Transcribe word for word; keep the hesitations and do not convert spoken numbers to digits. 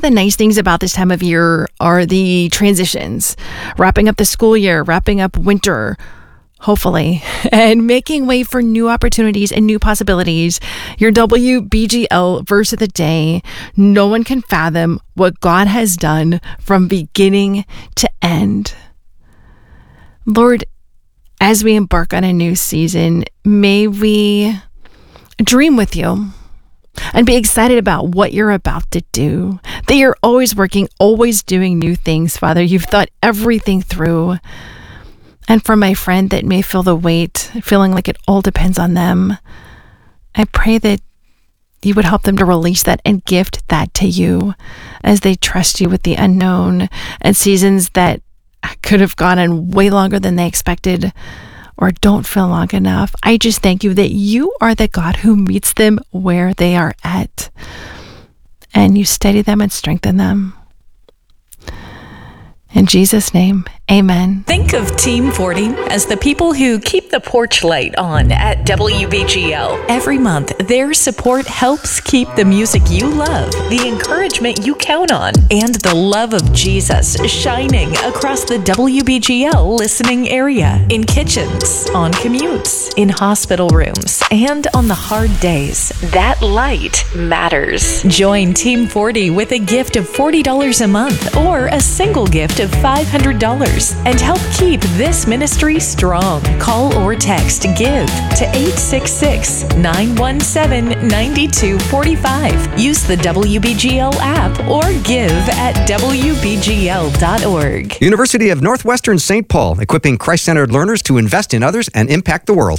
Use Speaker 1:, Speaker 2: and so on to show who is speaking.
Speaker 1: the nice things about this time of year are the transitions, wrapping up the school year, wrapping up winter, hopefully, and making way for new opportunities and new possibilities. Your W B G L verse of the day: no one can fathom what God has done from beginning to end. Lord, as we embark on a new season, may we dream with you and be excited about what you're about to do, that you're always working, always doing new things, Father. You've thought everything through. And for my friend that may feel the weight, feeling like it all depends on them, I pray that you would help them to release that and gift that to you as they trust you with the unknown and seasons that could have gone on way longer than they expected or don't feel long enough. I just thank you that you are the God who meets them where they are at, and you steady them and strengthen them. In Jesus' name, amen.
Speaker 2: Think of Team forty as the people who keep the porch light on at W B G L. Every month, their support helps keep the music you love, the encouragement you count on, and the love of Jesus shining across the W B G L listening area, in kitchens, on commutes, in hospital rooms, and on the hard days. That light matters. Join Team forty with a gift of forty dollars a month or a single gift of five hundred dollars and help keep this ministry strong. Call or text GIVE to eight six six, nine one seven, nine two four five. Use the W B G L app or give at W B G L dot org.
Speaker 3: University of Northwestern Saint Paul, equipping Christ-centered learners to invest in others and impact the world.